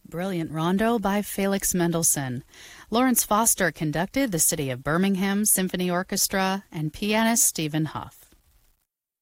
Brilliant Rondo by Felix Mendelssohn. Lawrence Foster conducted the City of Birmingham Symphony Orchestra and pianist Stephen Huff.